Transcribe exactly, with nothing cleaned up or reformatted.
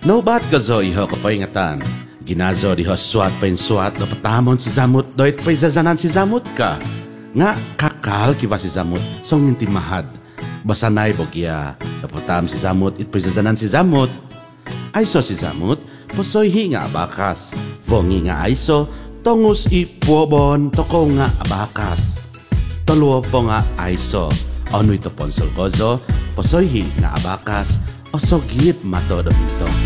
Nobat ka zo iho kapaingatan. Ginazo diho suat pain suat do patamon si zamut doit pay zazanan si zamut ka. Nga kakal kiba si zamut song inti mahad. Basanay bogya. Dapatam si zamut it pay zazanan si zamut. Aiso si zamut posoy hi nga abakas. Fongi nga aiso tongus ipuobon toko nga abakas. Toluo po nga aiso. Ano ito ponsol kozo posoy hi nga abakas. Osogit matodo ito.